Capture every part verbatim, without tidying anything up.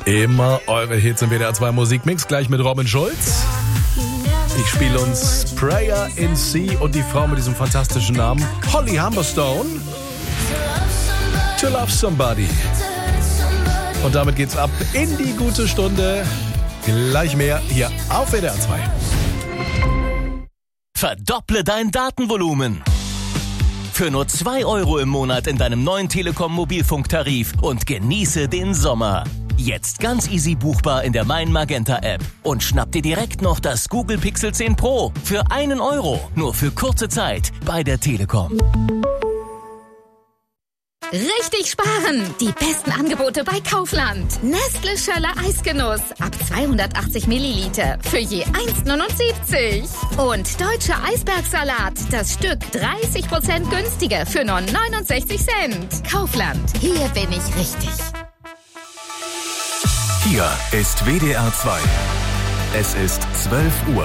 Immer eure Hits im W D R zwei Musikmix, gleich mit Robin Schulz. Ich spiele uns Prayer in C und die Frau mit diesem fantastischen Namen, Holly Humberstone. To Love Somebody. Und damit geht's ab in die gute Stunde. Gleich mehr hier auf W D R zwei. Verdopple dein Datenvolumen. Für nur zwei Euro im Monat in deinem neuen Telekom Mobilfunktarif und genieße den Sommer. Jetzt ganz easy buchbar in der Mein Magenta App. Und schnapp dir direkt noch das Google Pixel zehn Pro für einen Euro. Nur für kurze Zeit bei der Telekom. Richtig sparen! Die besten Angebote bei Kaufland. Nestle Schöller Eisgenuss ab zweihundertachtzig Milliliter für je eins neunundsiebzig. Und Deutscher Eisbergsalat, das Stück dreißig Prozent günstiger für nur neunundsechzig Cent. Kaufland, hier bin ich richtig. Hier ist W D R zwei. Es ist zwölf Uhr.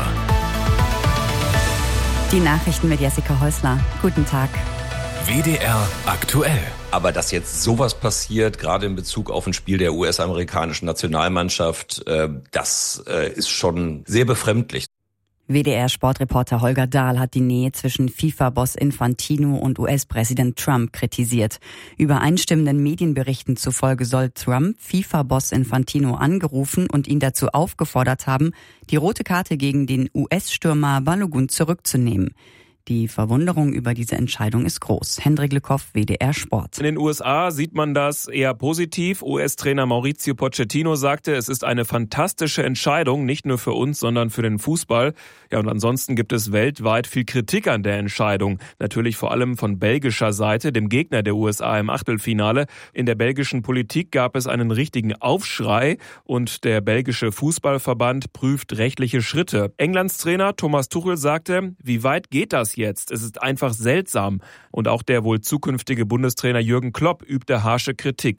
Die Nachrichten mit Jessica Häusler. Guten Tag. W D R aktuell. Aber dass jetzt sowas passiert, gerade in Bezug auf ein Spiel der U S-amerikanischen Nationalmannschaft, äh, das äh, ist schon sehr befremdlich. W D R-Sportreporter Holger Dahl hat die Nähe zwischen FIFA-Boss Infantino und U S-Präsident Trump kritisiert. Übereinstimmenden Medienberichten zufolge soll Trump FIFA-Boss Infantino angerufen und ihn dazu aufgefordert haben, die rote Karte gegen den U S-Stürmer Balogun zurückzunehmen. Die Verwunderung über diese Entscheidung ist groß. Hendrik Lückhoff, W D R Sport. In den U S A sieht man das eher positiv. U S-Trainer Mauricio Pochettino sagte, es ist eine fantastische Entscheidung, nicht nur für uns, sondern für den Fußball. Ja, und ansonsten gibt es weltweit viel Kritik an der Entscheidung. Natürlich vor allem von belgischer Seite, dem Gegner der U S A im Achtelfinale. In der belgischen Politik gab es einen richtigen Aufschrei und der belgische Fußballverband prüft rechtliche Schritte. Englands Trainer Thomas Tuchel sagte, wie weit geht das jetzt? Es ist einfach seltsam. Und auch der wohl zukünftige Bundestrainer Jürgen Klopp übte harsche Kritik.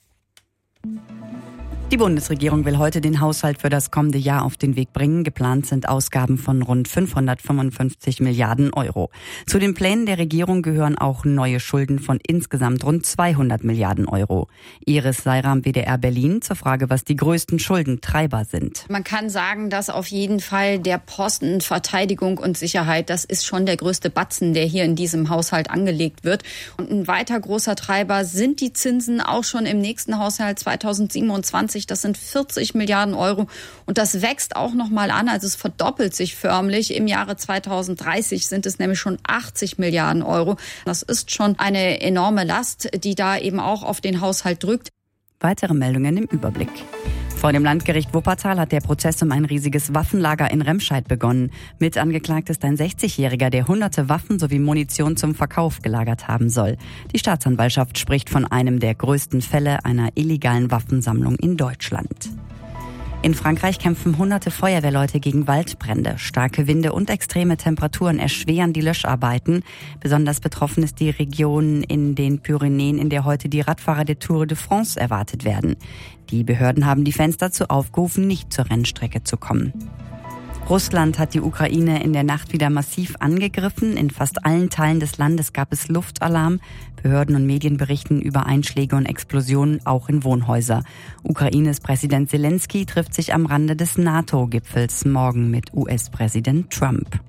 Die Bundesregierung will heute den Haushalt für das kommende Jahr auf den Weg bringen. Geplant sind Ausgaben von rund fünfhundertfünfundfünfzig Milliarden Euro. Zu den Plänen der Regierung gehören auch neue Schulden von insgesamt rund zweihundert Milliarden Euro. Iris Seiram, W D R Berlin, zur Frage, was die größten Schuldentreiber sind. Man kann sagen, dass auf jeden Fall der Posten Verteidigung und Sicherheit, das ist schon der größte Batzen, der hier in diesem Haushalt angelegt wird. Und ein weiter großer Treiber sind die Zinsen auch schon im nächsten Haushalt zweitausendsiebenundzwanzig. Das sind vierzig Milliarden Euro und das wächst auch noch mal an, also es verdoppelt sich förmlich. Im Jahre zweitausenddreißig sind es nämlich schon achtzig Milliarden Euro. Das ist schon eine enorme Last, die da eben auch auf den Haushalt drückt. Weitere Meldungen im Überblick. Vor dem Landgericht Wuppertal hat der Prozess um ein riesiges Waffenlager in Remscheid begonnen. Mit angeklagt ist ein sechzigjähriger, der hunderte Waffen sowie Munition zum Verkauf gelagert haben soll. Die Staatsanwaltschaft spricht von einem der größten Fälle einer illegalen Waffensammlung in Deutschland. In Frankreich kämpfen hunderte Feuerwehrleute gegen Waldbrände. Starke Winde und extreme Temperaturen erschweren die Löscharbeiten. Besonders betroffen ist die Region in den Pyrenäen, in der heute die Radfahrer der Tour de France erwartet werden. Die Behörden haben die Fans dazu aufgerufen, nicht zur Rennstrecke zu kommen. Russland hat die Ukraine in der Nacht wieder massiv angegriffen. In fast allen Teilen des Landes gab es Luftalarm. Behörden und Medien berichten über Einschläge und Explosionen, auch in Wohnhäuser. Ukraines Präsident Zelensky trifft sich am Rande des NATO-Gipfels morgen mit U S-Präsident Trump.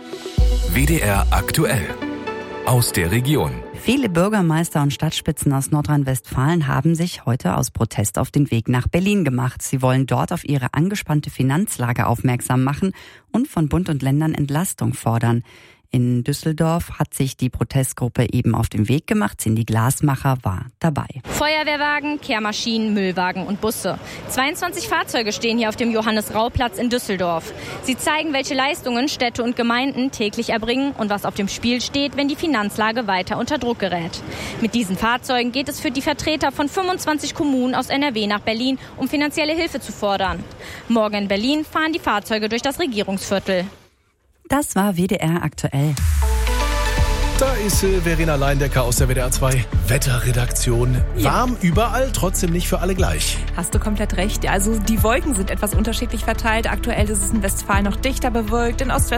W D R aktuell. Aus der Region. Viele Bürgermeister und Stadtspitzen aus Nordrhein-Westfalen haben sich heute aus Protest auf den Weg nach Berlin gemacht. Sie wollen dort auf ihre angespannte Finanzlage aufmerksam machen und von Bund und Ländern Entlastung fordern. In Düsseldorf hat sich die Protestgruppe eben auf den Weg gemacht. Cindy Glasmacher war dabei. Feuerwehrwagen, Kehrmaschinen, Müllwagen und Busse. zweiundzwanzig Fahrzeuge stehen hier auf dem Johannes-Rau-Platz in Düsseldorf. Sie zeigen, welche Leistungen Städte und Gemeinden täglich erbringen und was auf dem Spiel steht, wenn die Finanzlage weiter unter Druck gerät. Mit diesen Fahrzeugen geht es für die Vertreter von fünfundzwanzig Kommunen aus N R W nach Berlin, um finanzielle Hilfe zu fordern. Morgen in Berlin fahren die Fahrzeuge durch das Regierungsviertel. Das war W D R aktuell. Da ist äh, Verena Leindecker aus der W D R zwei Wetterredaktion. Ja. Warm überall, trotzdem nicht für alle gleich. Hast du komplett recht. Also die Wolken sind etwas unterschiedlich verteilt. Aktuell ist es in Westfalen noch dichter bewölkt. In Ostwestfalen